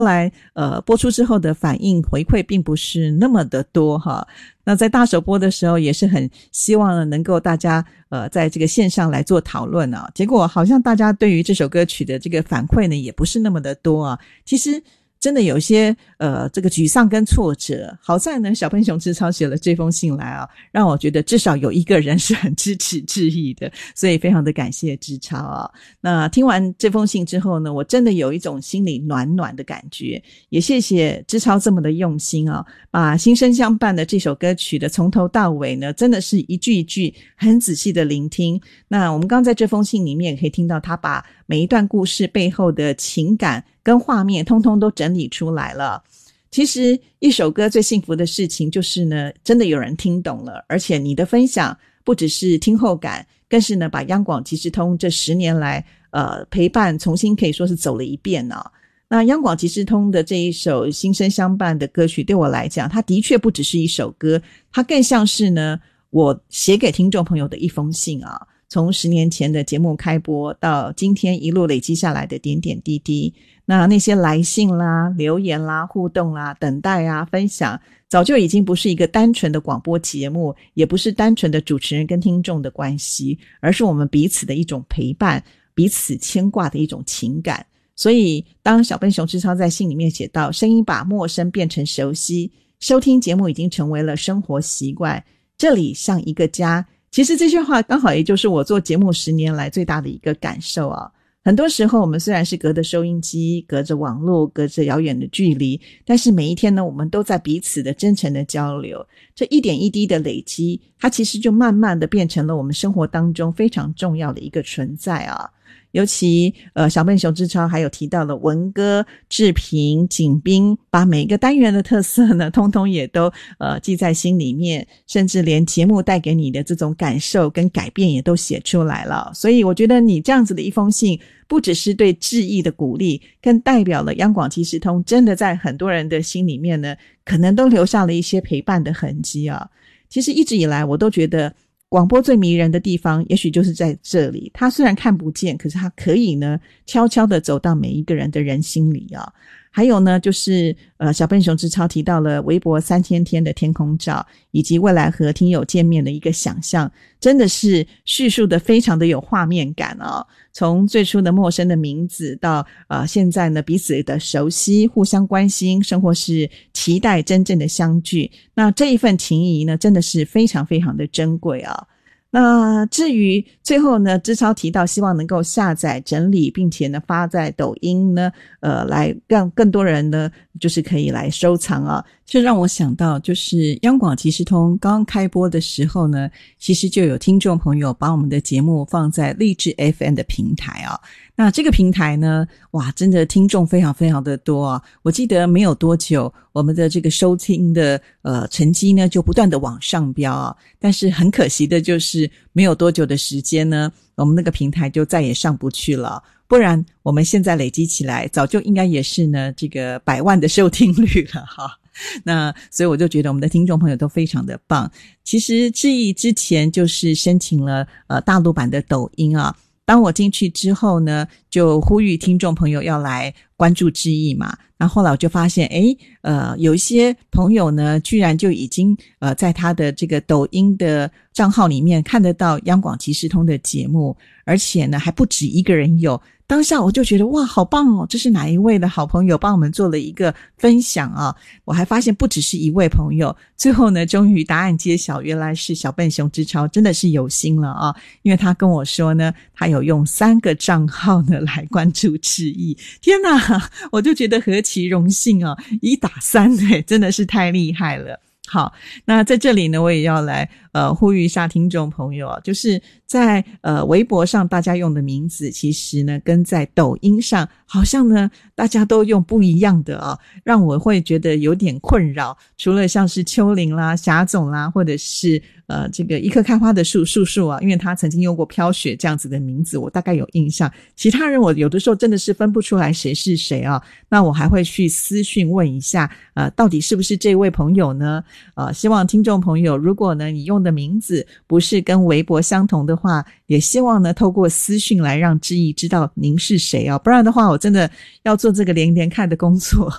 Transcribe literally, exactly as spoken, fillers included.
后来呃播出之后的反应回馈并不是那么的多哈。那在大首播的时候也是很希望能够大家呃在这个线上来做讨论啊，结果好像大家对于这首歌曲的这个反馈呢也不是那么的多啊。其实真的有些呃这个沮丧跟挫折，好在呢小笨熊志超写了这封信来啊，让我觉得至少有一个人是很支持志毅的，所以非常的感谢志超啊。那听完这封信之后呢，我真的有一种心里暖暖的感觉，也谢谢志超这么的用心啊，把心声相伴的这首歌曲的从头到尾呢，真的是一句一句很仔细的聆听。那我们刚刚在这封信里面也可以听到他把每一段故事背后的情感跟画面通通都整理出来了。其实一首歌最幸福的事情就是呢，真的有人听懂了，而且你的分享不只是听后感，更是呢把央广即时通这十年来呃陪伴重新可以说是走了一遍啊。那央广即时通的这一首心声相伴的歌曲，对我来讲它的确不只是一首歌，它更像是呢我写给听众朋友的一封信啊。从十年前的节目开播到今天一路累积下来的点点滴滴，那那些来信啦、留言啦、互动啦、等待啊、分享，早就已经不是一个单纯的广播节目，也不是单纯的主持人跟听众的关系，而是我们彼此的一种陪伴，彼此牵挂的一种情感。所以当小笨熊志超在信里面写到，声音把陌生变成熟悉，收听节目已经成为了生活习惯，这里像一个家。其实这句话刚好也就是我做节目十年来最大的一个感受啊。很多时候我们虽然是隔着收音机，隔着网络，隔着遥远的距离，但是每一天呢，我们都在彼此的真诚的交流，这一点一滴的累积，它其实就慢慢的变成了我们生活当中非常重要的一个存在啊。尤其呃，小笨熊志超还有提到了文歌、志平、景斌，把每一个单元的特色呢，通通也都呃记在心里面，甚至连节目带给你的这种感受跟改变也都写出来了。所以我觉得你这样子的一封信，不只是对志毅的鼓励，更代表了央广即时通真的在很多人的心里面呢，可能都留下了一些陪伴的痕迹啊。其实一直以来我都觉得广播最迷人的地方也许就是在这里，它虽然看不见，可是它可以呢悄悄地走到每一个人的人心里啊。还有呢就是呃，小笨熊志超提到了微博三千天的天空照，以及未来和听友见面的一个想象，真的是叙述的非常的有画面感啊。从最初的陌生的名字到呃现在呢彼此的熟悉，互相关心，生活是期待真正的相聚，那这一份情谊呢真的是非常非常的珍贵啊。那至于最后呢，志超提到希望能够下载整理，并且呢发在抖音呢，呃，来让更多人呢就是可以来收藏啊。这让我想到，就是央广即时通刚开播的时候呢，其实就有听众朋友把我们的节目放在励志 F M 的平台啊。那这个平台呢，哇，真的听众非常非常的多啊！我记得没有多久，我们的这个收听的呃成绩呢就不断的往上飙啊。但是很可惜的就是没有多久的时间呢，我们那个平台就再也上不去了。不然我们现在累积起来，早就应该也是呢这个百万的收听率了哈。那所以我就觉得我们的听众朋友都非常的棒。其实志毅之前就是申请了呃大陆版的抖音啊。当我进去之后呢，就呼吁听众朋友要来关注志毅嘛。然后后来我就发现，诶，呃，有一些朋友呢，居然就已经呃在他的这个抖音的账号里面看得到央广即时通的节目，而且呢还不止一个人有。当下我就觉得哇，好棒哦！这是哪一位的好朋友帮我们做了一个分享啊？我还发现不只是一位朋友，最后呢，终于答案揭晓，原来是小笨熊志超，真的是有心了啊！因为他跟我说呢，他有用三个账号呢来关注志毅。天哪，我就觉得何其荣幸啊！一打三，对，真的是太厉害了。好，那在这里呢，我也要来呃呼吁一下听众朋友啊，就是在呃微博上大家用的名字，其实呢跟在抖音上好像呢大家都用不一样的啊，让我会觉得有点困扰。除了像是秋玲啦、霞总啦，或者是呃这个一棵开花的树树树啊，因为他曾经用过飘雪这样子的名字，我大概有印象。其他人我有的时候真的是分不出来谁是谁啊，那我还会去私讯问一下，呃到底是不是这位朋友呢？呃希望听众朋友，如果呢你用的名字不是跟微博相同的话，也希望呢透过私讯来让志毅知道您是谁哦，不然的话我真的要做这个连连看的工作